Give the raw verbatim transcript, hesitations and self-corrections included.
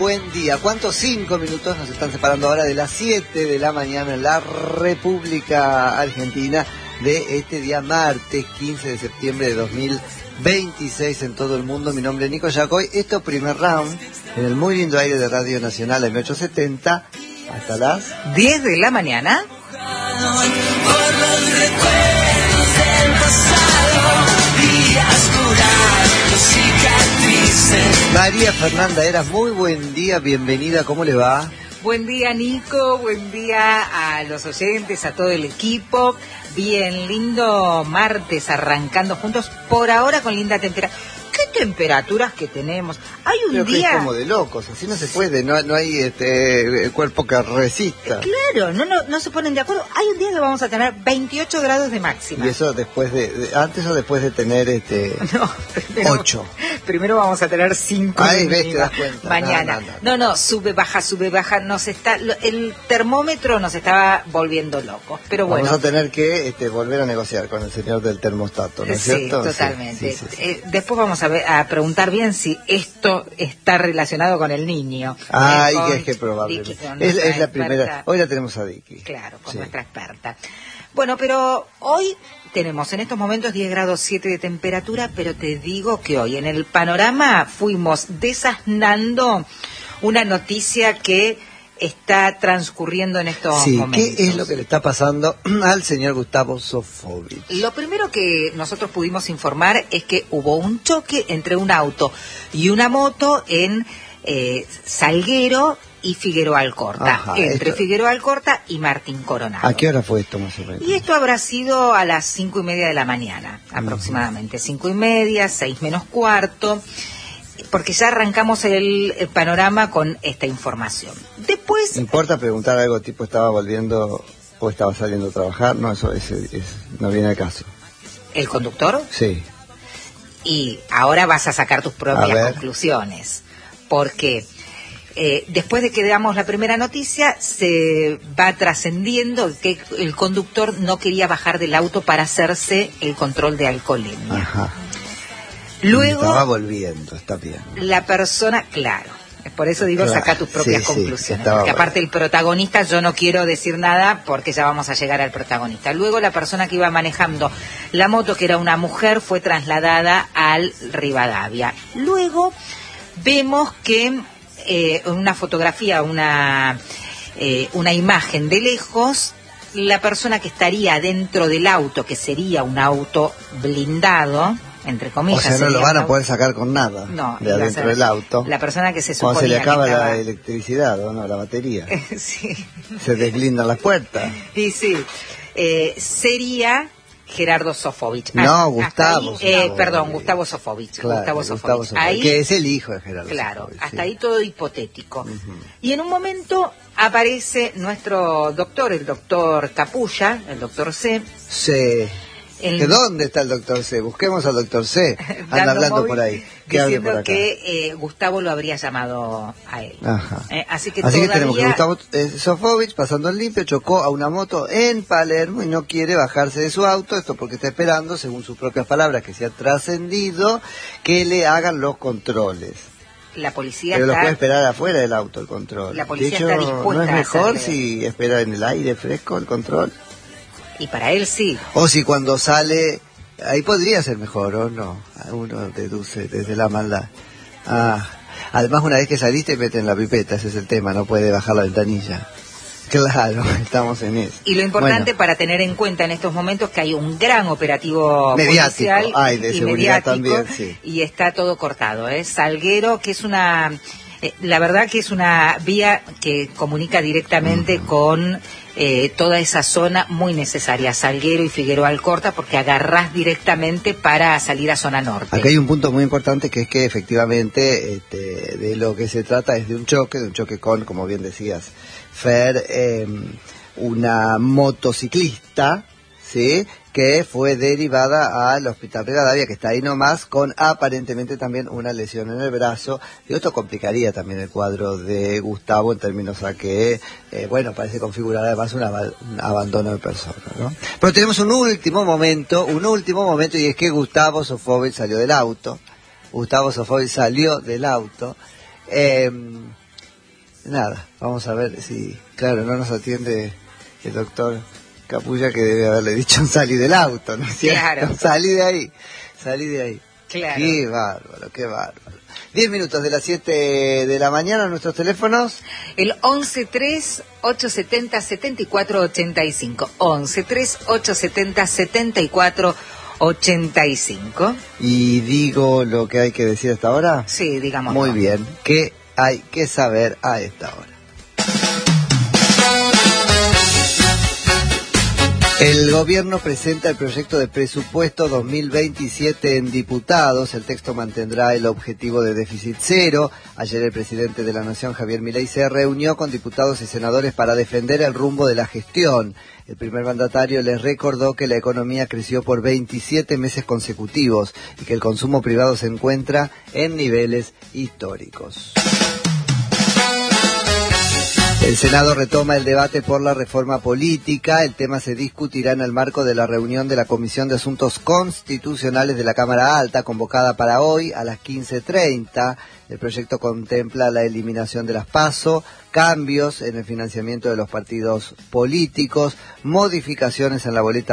buen día. ¿Cuántos cinco minutos nos están separando ahora de las siete de la mañana en la República Argentina de este día martes quince de septiembre de dos mil veintiséis en todo el mundo? Mi nombre es Nico Yacoy. Esto es Primer Round en el muy lindo aire de Radio Nacional M ochocientos setenta hasta las diez de la mañana. Por los recuerdos del pasado, días curados, cicatrices. María Fernanda Eras, muy buen día, bienvenida, ¿cómo le va? Buen día, Nico, buen día a los oyentes, a todo el equipo. Bien, lindo martes arrancando juntos, por ahora con linda temperatura. ¿Qué temperaturas que tenemos? Hay un Creo día... que es como de locos, así no se puede, no, no hay este cuerpo que resista. Claro, no, no, no se ponen de acuerdo. Hay un día que vamos a tener veintiocho grados de máxima. Y eso después de, de antes o después de tener este No, primero, ocho. Primero vamos a tener cinco. Ahí ves, te das cuenta. Mañana. No, no, no. no, no, sube, baja, sube, baja. Nos está, el termómetro nos estaba volviendo locos. Pero bueno. Vamos a tener que este, volver a negociar con el señor del termostato, ¿no es sí, cierto? Totalmente. Sí, sí, sí. Eh, después vamos a, ver, a preguntar bien si esto está relacionado con el niño. Ay, eh, que es que probable. Vicky, Es, es la experta. primera. Hoy la tenemos a Vicky. Claro, con sí. nuestra experta. Bueno, pero hoy tenemos en estos momentos diez grados siete de temperatura, pero te digo que hoy en el panorama fuimos desasnando una noticia que está transcurriendo en estos sí, momentos. ¿qué es lo que le está pasando al señor Gustavo Sofovich? Lo primero que nosotros pudimos informar es que hubo un choque entre un auto y una moto en eh, Salguero y Figueroa Alcorta, Ajá, entre esto... Figueroa Alcorta y Martín Coronado. ¿A qué hora fue esto más o menos? Y esto habrá sido a las cinco y media de la mañana, aproximadamente. Cinco y media, seis menos cuarto, porque ya arrancamos el, el panorama con esta información. Después... ¿Me importa preguntar algo tipo estaba volviendo o estaba saliendo a trabajar? No, eso es, es, no viene al caso. ¿El conductor? Sí. Y ahora vas a sacar tus A propias ver. conclusiones, porque... Eh, después de que damos la primera noticia, se va trascendiendo que el conductor no quería bajar del auto para hacerse el control de alcoholemia. Ajá. Luego, estaba volviendo, está bien. la persona, claro, por eso digo, Claro, saca tus propias sí, sí, conclusiones, estaba porque bueno. aparte el protagonista, yo no quiero decir nada porque ya vamos a llegar al protagonista. Luego la persona que iba manejando la moto, que era una mujer, fue trasladada al Rivadavia. Luego vemos que Eh, una fotografía, una eh, una imagen de lejos, la persona que estaría dentro del auto, que sería un auto blindado, entre comillas. O sea, no lo sería van un a poder sacar con nada no, de iba a adentro ser del auto. La persona que se suponía Cuando se le acaba que estaba... la electricidad, ¿o no? La batería. sí. Se desblindan las puertas. Y sí, eh, sería Gerardo Sofovich. No, Ah, Gustavo hasta ahí, eh, Sofovich. perdón, Gustavo Sofovich. Claro, Gustavo Gustavo Sofovich. Sofovich, Ahí, que es el hijo de Gerardo claro, Sofovich, hasta sí. ahí todo hipotético. Uh-huh. Y en un momento aparece nuestro doctor, el doctor Capulla, el doctor C. Sí. El, ¿Que dónde está el doctor C? Busquemos al doctor C. Anda dando hablando móvil, por ahí. Que hable diciendo por acá. que eh, Gustavo lo habría llamado a él. Ajá. Eh, así que Así todavía... que tenemos que Gustavo eh, Sofovich, pasando el limpio, chocó a una moto en Palermo y no quiere bajarse de su auto. Esto porque está esperando, según sus propias palabras, que se ha trascendido, que le hagan los controles. La policía Pero lo está... puede esperar afuera del auto el control. La policía de hecho, está dispuesta ¿no es a mejor hacerle- si espera en el aire fresco el control? Y para él sí. O si cuando sale... Ahí podría ser mejor, ¿o no? Uno deduce desde la maldad. Ah, además una vez que saliste meten la pipeta, ese es el tema, no puede bajar la ventanilla. Claro, estamos en eso. Y lo importante Bueno, para tener en cuenta en estos momentos que hay un gran operativo Mediático, policial hay de y seguridad mediático, también, sí. y está todo cortado, ¿eh? Salguero, que es una... eh, la verdad que es una vía que comunica directamente uh-huh. con eh, toda esa zona muy necesaria, Salguero y Figueroa Alcorta, porque agarrás directamente para salir a zona norte. Acá hay un punto muy importante que es que efectivamente este, de lo que se trata es de un choque, de un choque con, como bien decías, Fer, eh, una motociclista, ¿sí?, que fue derivada al Hospital Rivadavia, que está ahí nomás, con aparentemente también una lesión en el brazo. Y esto complicaría también el cuadro de Gustavo en términos a que, eh, bueno, parece configurar además un, ab- un abandono de persona, ¿no? Pero tenemos un último momento, un último momento, y es que Gustavo Sofovich salió del auto. Gustavo Sofovich salió del auto. Eh, nada, vamos a ver si, claro, no nos atiende el doctor Capulla, que debe haberle dicho salí del auto, ¿no es cierto? Claro. Salí de ahí, salí de ahí. Claro. Qué bárbaro, qué bárbaro. Diez minutos de las siete de la mañana, nuestros teléfonos. El once tres ocho setenta setenta y cuatro ochenta y cinco. once tres ocho setenta setenta y cuatro ochenta y cinco. Y digo lo que hay que decir hasta ahora. Sí, digamos. Muy bien, ¿qué hay que saber a esta hora? El gobierno presenta el proyecto de presupuesto dos mil veintisiete en diputados. El texto mantendrá el objetivo de déficit cero. Ayer el presidente de la Nación, Javier Milei, se reunió con diputados y senadores para defender el rumbo de la gestión. El primer mandatario les recordó que la economía creció por veintisiete meses consecutivos y que el consumo privado se encuentra en niveles históricos. El Senado retoma el debate por la reforma política. El tema se discutirá en el marco de la reunión de la Comisión de Asuntos Constitucionales de la Cámara Alta, convocada para hoy a las quince treinta. El proyecto contempla la eliminación de las PASO, cambios en el financiamiento de los partidos políticos, modificaciones en la boleta